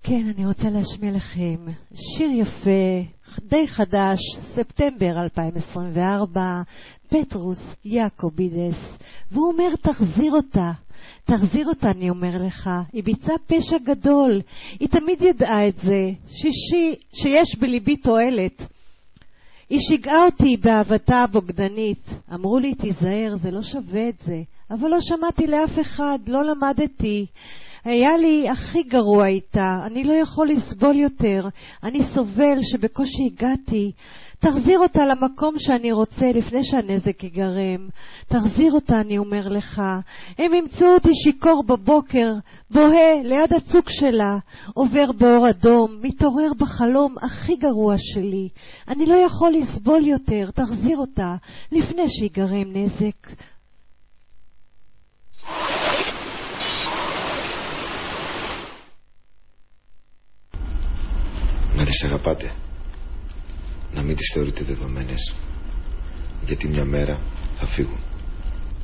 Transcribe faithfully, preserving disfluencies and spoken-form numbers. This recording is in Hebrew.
כן, אני רוצה להשמיע לכם שיר יפה, די חדש, ספטמבר אלפיים עשרים וארבע, פטרוס יעקובידס, והוא אומר תחזיר אותה, תחזיר אותה אני אומר לך, היא ביצעה פשע גדול, היא תמיד ידעה את זה, שישי, שיש בליבי תועלת. היא שיגעה אותי באהבתה הבוגדנית, אמרו לי תיזהר, זה לא שווה את זה, אבל לא שמעתי לאף אחד, לא למדתי. היה לי הכי גרוע איתה, אני לא יכול לסבול יותר, אני סובל שבקושי הגעתי. תחזיר אותה למקום שאני רוצה לפני שהנזק ייגרם. תחזיר אותה אני אומר לך. הם ימצאו אותי שיקור בבוקר, בוהה ליד הצוק שלה, עובר באור אדום, מתעורר בחלום הכי גרוע שלי. אני לא יכול לסבול יותר, תחזיר אותה לפני שיגרם נזק. Να τις αγαπάτε, να μην τις θεωρείτε δεδομένες, γιατί μια μέρα θα φύγουν.